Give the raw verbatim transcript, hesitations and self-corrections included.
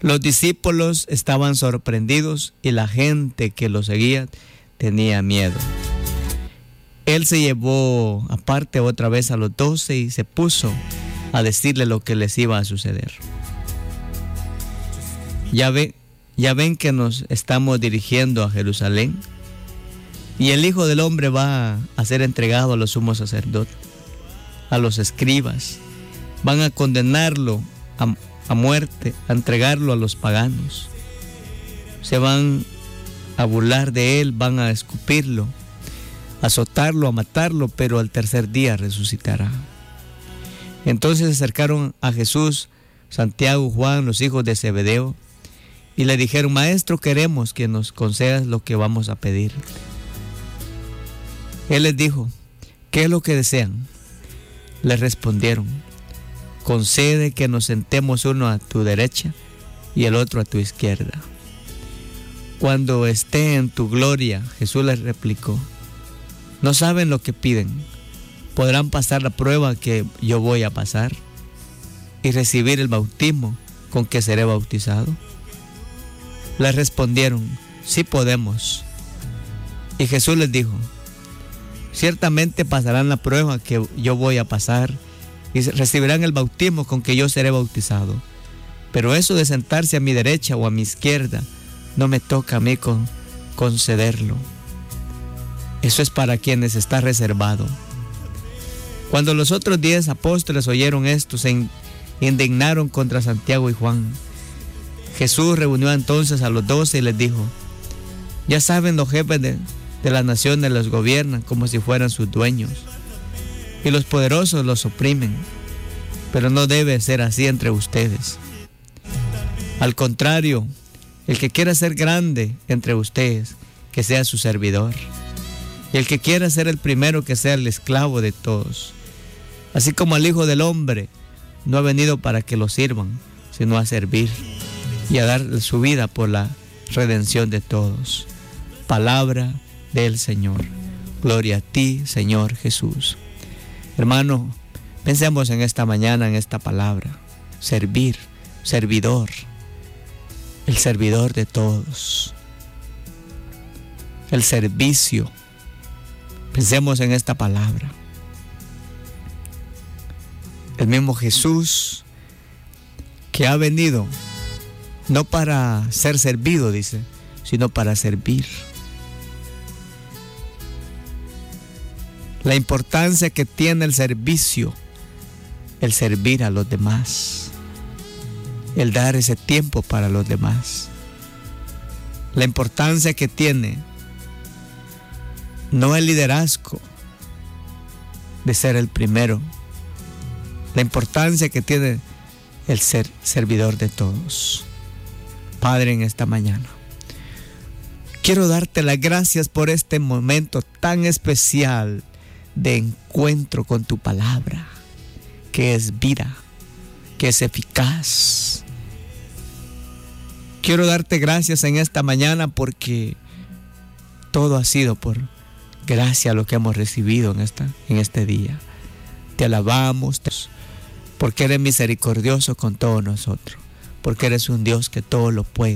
Los discípulos estaban sorprendidos y la gente que lo seguía tenía miedo. Él se llevó aparte otra vez a los doce y se puso a decirle lo que les iba a suceder. Ya ven, ya ven que nos estamos dirigiendo a Jerusalén y el Hijo del Hombre va a ser entregado a los sumos sacerdotes, a los escribas. Van a condenarlo a, a muerte, a entregarlo a los paganos. Se van a burlar de él, van a escupirlo, a azotarlo, a matarlo, pero al tercer día resucitará. Entonces se acercaron a Jesús, Santiago, Juan, los hijos de Zebedeo, y le dijeron: Maestro, queremos que nos concedas lo que vamos a pedir. Él les dijo: ¿qué es lo que desean? Les respondieron: concede que nos sentemos uno a tu derecha y el otro a tu izquierda. Cuando esté en tu gloria, Jesús les replicó: ¿no saben lo que piden? ¿Podrán pasar la prueba que yo voy a pasar y recibir el bautismo con que seré bautizado? Les respondieron: sí podemos. Y Jesús les dijo: ciertamente pasarán la prueba que yo voy a pasar y recibirán el bautismo con que yo seré bautizado. Pero eso de sentarse a mi derecha o a mi izquierda no me toca a mí con, concederlo. Eso es para quienes está reservado. Cuando los otros diez apóstoles oyeron esto, se indignaron contra Santiago y Juan. Jesús reunió entonces a los doce y les dijo: ya saben, los jefes de, de las naciones los gobiernan como si fueran sus dueños, y los poderosos los oprimen, pero no debe ser así entre ustedes. Al contrario, el que quiera ser grande entre ustedes, que sea su servidor, y el que quiera ser el primero, que sea el esclavo de todos. Así como el Hijo del Hombre no ha venido para que lo sirvan, sino a servir y a dar su vida por la redención de todos. Palabra del Señor. Gloria a ti, Señor Jesús. Hermano, pensemos en esta mañana en esta palabra. Servir, servidor, el servidor de todos. El servicio. Pensemos en esta palabra. El mismo Jesús que ha venido no para ser servido, dice, sino para servir. La importancia que tiene el servicio, el servir a los demás, el dar ese tiempo para los demás. La importancia que tiene no el liderazgo de ser el primero, la importancia que tiene el ser servidor de todos. Padre, en esta mañana quiero darte las gracias por este momento tan especial de encuentro con tu palabra, que es vida, que es eficaz. Quiero darte gracias en esta mañana porque todo ha sido por gracia a lo que hemos recibido en, esta, en este día. Te alabamos porque eres misericordioso con todos nosotros, porque eres un Dios que todo lo puede.